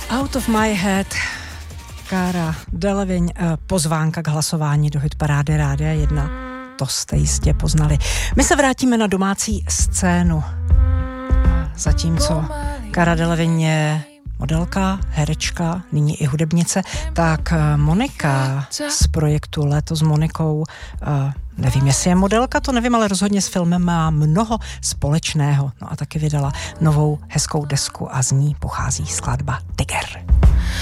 Out of my head, Cara Delevingne, pozvánka k hlasování do hitparády Rádia 1. To jste jistě poznali. My se vrátíme na domácí scénu. Zatímco Cara Delevingne je modelka, herečka, nyní i hudebnice, tak Monika z projektu Léto s Monikou, nevím, jestli je modelka, to nevím, ale rozhodně s filmem má mnoho společného. No a taky vydala novou hezkou desku a z ní pochází skladba Tiger.